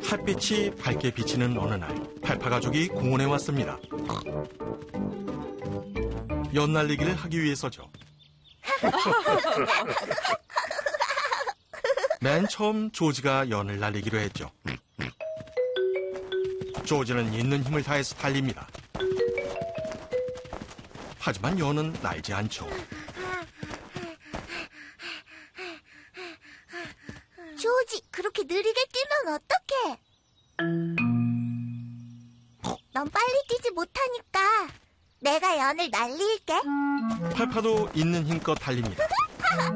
햇빛이 밝게 비치는 어느 날, 팔파 가족이 공원에 왔습니다. 연 날리기를 하기 위해서죠. 맨 처음 조지가 연을 날리기로 했죠. 조지는 있는 힘을 다해서 달립니다. 하지만 연은 날지 않죠. 조지, 그렇게 느리게 뛰면 어떡해? 넌 빨리 뛰지 못하니까 내가 연을 날릴게. 팔파도 있는 힘껏 달립니다.